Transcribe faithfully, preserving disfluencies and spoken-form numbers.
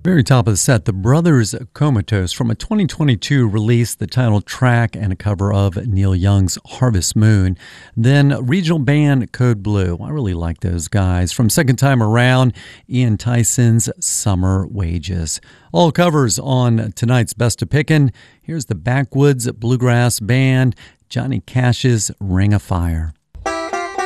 Very top of the set, the Brothers Comatose from a twenty twenty-two release, the title track and a cover of Neil Young's Harvest Moon. Then regional band Code Blue. I really like those guys. From Second Time Around, Ian Tyson's Summer Wages. All covers on tonight's Best of Pickin'. Here's the Backwoods Bluegrass Band, Johnny Cash's Ring of Fire.